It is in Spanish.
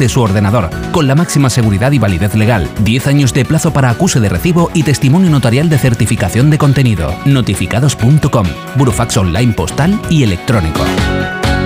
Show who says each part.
Speaker 1: desde su ordenador, con la máxima seguridad y validez legal, 10 años de plazo para acuse de recibo y testimonio notarial de certificación de contenido. Notificados.com, burofax online postal y electrónico.